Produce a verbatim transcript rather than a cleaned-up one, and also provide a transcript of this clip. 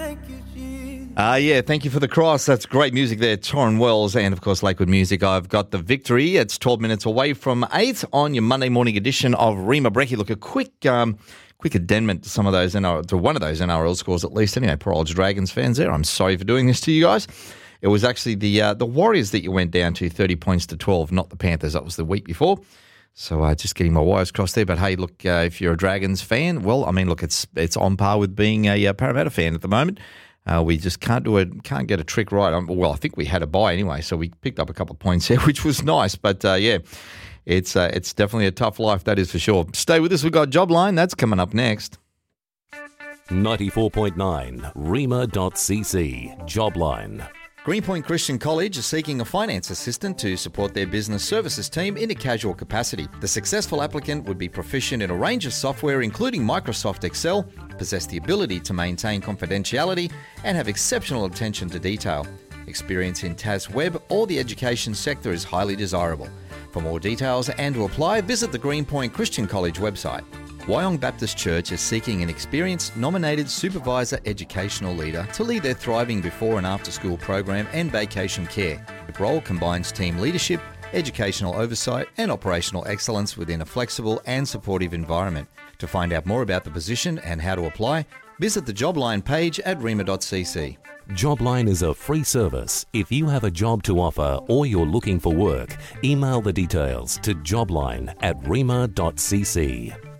Uh, yeah, thank you for the cross. That's great music there. Torrin Wells and, of course, Lakewood Music. I've got the victory. It's twelve minutes away from eight on your Monday morning edition of Rima Brekkie. Look, a quick um, quick addendum to some of those, N R L, to one of those N R L scores at least. Anyway, poor old Dragons fans there. I'm sorry for doing this to you guys. It was actually the uh, the Warriors that you went down to thirty points to twelve, not the Panthers. That was the week before. So uh, just getting my wires crossed there. But hey, look, uh, if you're a Dragons fan, well, I mean, look, it's it's on par with being a uh, Parramatta fan at the moment. Uh, we just can't do it, can't get a trick right. Um, well, I think we had a bye anyway, so we picked up a couple of points there, which was nice. But uh, yeah, it's uh, it's definitely a tough life, that is for sure. Stay with us. We've got Jobline. That's coming up next. ninety-four point nine rima dot c c Jobline. Greenpoint Christian College is seeking a finance assistant to support their business services team in a casual capacity. The successful applicant would be proficient in a range of software including Microsoft Excel, possess the ability to maintain confidentiality, and have exceptional attention to detail. Experience in T A S Web or the education sector is highly desirable. For more details and to apply, visit the Greenpoint Christian College website. Wyong Baptist Church is seeking an experienced nominated supervisor educational leader to lead their thriving before and after school program and vacation care. The role combines team leadership, educational oversight and operational excellence within a flexible and supportive environment. To find out more about the position and how to apply, visit the Jobline page at rima dot c c. Jobline is a free service. If you have a job to offer or you're looking for work, email the details to jobline at rima dot c c.